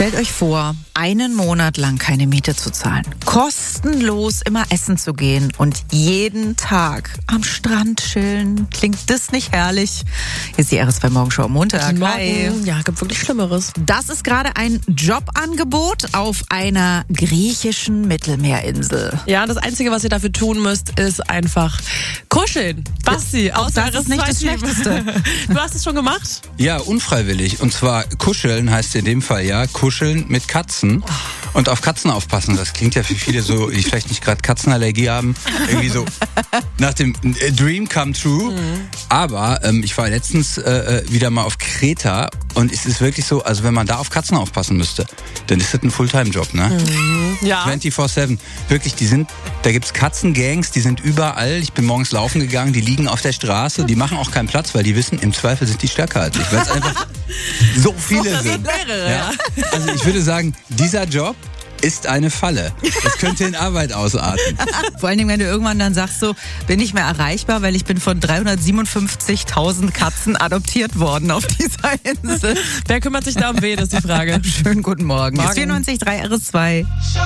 Stellt euch vor, einen Monat lang keine Miete zu zahlen, kostenlos immer essen zu gehen und jeden Tag am Strand chillen. Klingt das nicht herrlich? Hier ist die RS2 Morgenshow am Montag. Guten Hi. Morgen. Ja, gibt wirklich Schlimmeres. Das ist gerade ein Jobangebot auf einer griechischen Mittelmeerinsel. Ja, das Einzige, was ihr dafür tun müsst, ist einfach kuscheln. Basti, Auch das ist nicht das Schlechteste. Du hast es schon gemacht? Ja, unfreiwillig. Und zwar kuscheln heißt in dem Fall ja kuscheln mit Katzen und auf Katzen aufpassen. Das klingt ja für viele so, die vielleicht nicht gerade Katzenallergie haben, irgendwie so nach dem Dream come true. Aber ich war letztens wieder mal auf Kreta und es ist wirklich so, also wenn man da auf Katzen aufpassen müsste, dann ist das ein Fulltime-Job, ne? Ja. 24/7. Wirklich, da gibt's Katzengangs, die sind überall. Ich bin morgens laufen gegangen, die liegen auf der Straße, die machen auch keinen Platz, weil die wissen, im Zweifel sind die stärker als ich, weil es einfach so viele sind. Mehrere, ja. Also ich würde sagen, dieser Job ist eine Falle. Das könnte in Arbeit ausarten. Vor allen Dingen, wenn du irgendwann dann sagst, so, bin ich mehr erreichbar, weil ich bin von 357.000 Katzen adoptiert worden auf dieser Insel. Wer kümmert sich da um wen, ist die Frage. Schönen guten Morgen. Morgen. Ist 94.3 RS2.